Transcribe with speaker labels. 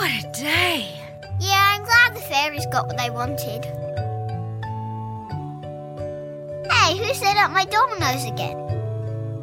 Speaker 1: What a day!
Speaker 2: Yeah, I'm glad the fairies got what they wanted. Hey, who set up my dominoes again?